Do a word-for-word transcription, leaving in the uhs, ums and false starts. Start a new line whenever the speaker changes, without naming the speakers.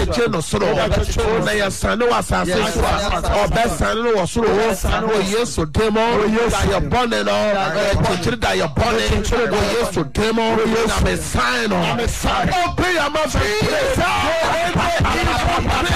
obekye no soro na yesane wasase so obesane no soro wo Yesu demo ya bone no e da ya bone wo Yesu demo na me sign on open your mouth.